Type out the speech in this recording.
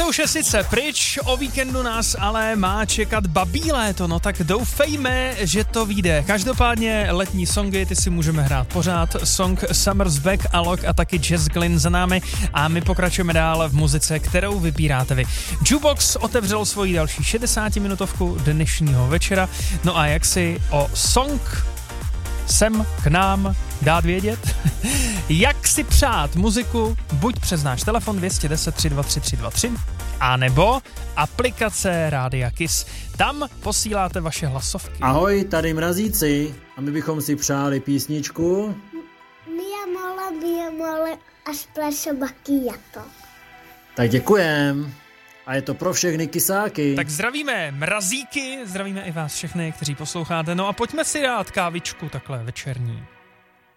Léto už je sice pryč, o víkendu nás ale má čekat babí léto, no tak doufejme, že to vyjde. Každopádně letní songy, ty si můžeme hrát pořád. Song Summer's Back, Alok a taky Jess Glynn za námi a my pokračujeme dál v muzice, kterou vybíráte vy. Jukebox otevřel svoji další 60-minutovku dnešního večera, no a jak si o song sem k nám dát vědět? Jak si přát muziku, buď přes náš telefon 210 323 323, anebo aplikace Rádia Kiss. Tam posíláte vaše hlasovky. Ahoj, tady Mrazíci a my bychom si přáli písničku Mia mole a espresso macchiato. Tak děkujem. A je to pro všechny kysáky. Tak zdravíme Mrazíky, zdravíme i vás všechny, kteří posloucháte. No a pojďme si dát kávičku takhle večerní.